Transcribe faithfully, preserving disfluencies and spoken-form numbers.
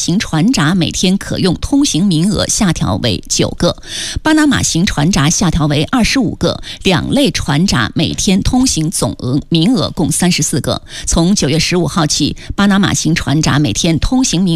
型船闸每天可用通行名额下调为九个，巴拿马型船闸下调为二十五个，两类船闸每天通行总额名额共三十四个。从九月十五号起，巴拿马型船闸每天通行名